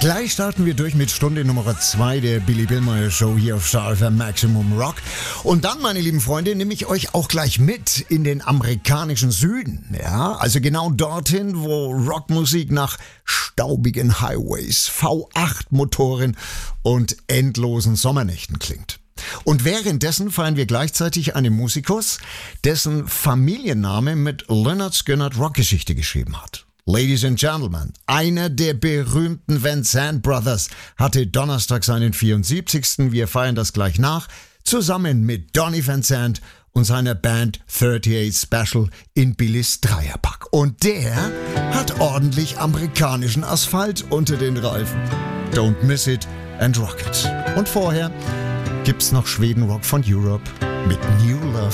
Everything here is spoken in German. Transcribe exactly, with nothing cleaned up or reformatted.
Gleich starten wir durch mit Stunde Nummer zwei der Billy Billmeyer Show hier auf Star F M Maximum Rock. Und dann, meine lieben Freunde, nehme ich euch auch gleich mit in den amerikanischen Süden. Ja, also genau dorthin, wo Rockmusik nach staubigen Highways, V acht Motoren und endlosen Sommernächten klingt. Und währenddessen feiern wir gleichzeitig einen Musikus, dessen Familienname mit Lynyrd Skynyrd Rockgeschichte geschrieben hat. Ladies and Gentlemen, einer der berühmten Van Sant Brothers hatte Donnerstag seinen vierundsiebzigsten Wir feiern das gleich nach, zusammen mit Donny Van Sant und seiner Band thirty-eight Special in Billys Dreierpack. Und der hat ordentlich amerikanischen Asphalt unter den Reifen. Don't miss it and rock it. Und vorher gibt's noch Schwedenrock von Europe mit New Love